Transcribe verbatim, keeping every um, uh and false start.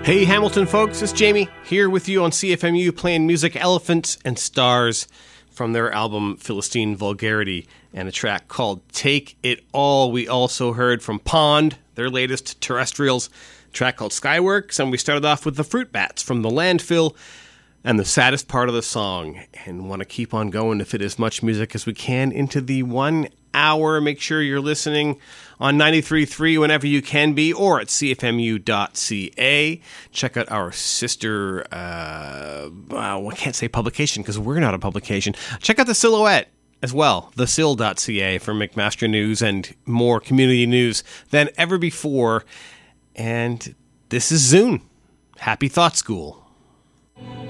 Hey Hamilton folks, it's Jamie here with you on C F M U playing music Elephants and Stars from their album Philistine Vulgarity and a track called Take It All. We also heard from Pond, their latest Terrestrials, a track called Skyworks, and we started off with the Fruit Bats from the Landfill and the saddest part of the song. And want to keep on going to fit as much music as we can into the one hour. Make sure you're listening on ninety-three point three whenever you can be, or at c f m u dot c a. Check out our sister, uh, well, I can't say publication because we're not a publication. Check out The Silhouette as well, the sil dot c a, for McMaster news and more community news than ever before. And this is Zune. Happy Thought School.